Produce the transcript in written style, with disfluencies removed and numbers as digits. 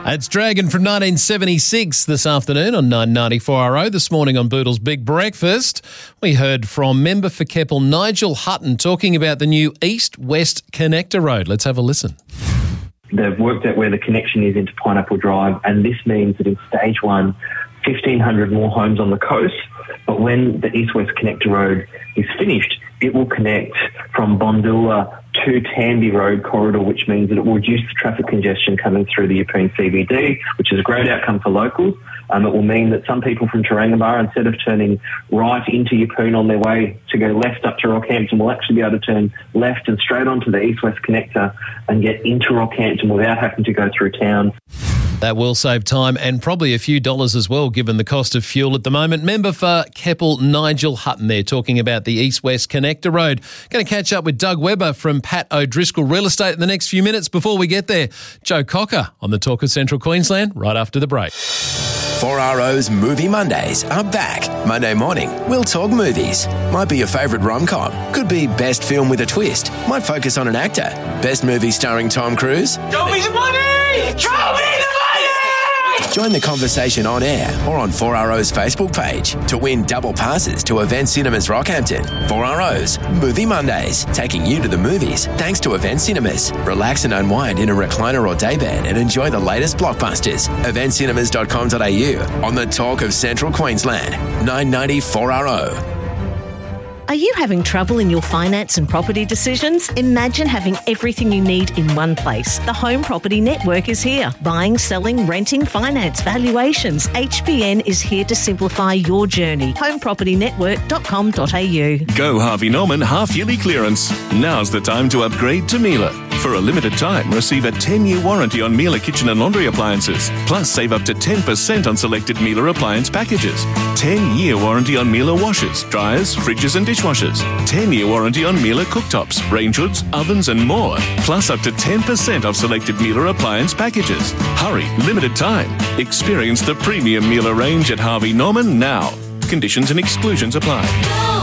It's Dragon from 1976 this afternoon on 994RO. This morning on Boodle's Big Breakfast, we heard from member for Keppel Nigel Hutton talking about the new East-West Connector Road. Let's have a listen. They've worked out where the connection is into Pineapple Drive, and this means that in stage one, 1,500 more homes on the coast. But when the East-West Connector Road is finished, it will connect from Bondula to Tanby Road corridor, which means that it will reduce the traffic congestion coming through the Yeppoon CBD, which is a great outcome for locals. It will mean that some people from Tarangabar, instead of turning right into Yeppoon on their way to go left up to Rockhampton, will actually be able to turn left and straight onto the East-West Connector and get into Rockhampton without having to go through town. That will save time and probably a few dollars as well, given the cost of fuel at the moment. Member for Keppel Nigel Hutton there talking about the East-West Connector Road. Going to catch up with Doug Webber from Pat O'Driscoll Real Estate in the next few minutes. Before we get there, Joe Cocker on the Talk of Central Queensland right after the break. 4RO's Movie Mondays are back. Monday morning, we'll talk movies. Might be your favourite rom-com. Could be best film with a twist. Might focus on an actor. Best movie starring Tom Cruise. Show me the money! Show me the money! Join the conversation on air or on 4RO's Facebook page to win double passes to Event Cinemas Rockhampton. 4RO's Movie Mondays, taking you to the movies thanks to Event Cinemas. Relax and unwind in a recliner or daybed and enjoy the latest blockbusters. eventcinemas.com.au on the Talk of Central Queensland. 990 4RO. Are you having trouble in your finance and property decisions? Imagine having everything you need in one place. The Home Property Network is here. Buying, selling, renting, finance, valuations. HPN is here to simplify your journey. homepropertynetwork.com.au. Go Harvey Norman half-yearly clearance. Now's the time to upgrade to Miele. For a limited time, receive a 10-year warranty on Miele kitchen and laundry appliances. Plus, save up to 10% on selected Miele appliance packages. 10-year warranty on Miele washers, dryers, fridges and dishwashers. 10-year warranty on Miele cooktops, range hoods, ovens and more. Plus, up to 10% off selected Miele appliance packages. Hurry, limited time. Experience the premium Miele range at Harvey Norman now. Conditions and exclusions apply.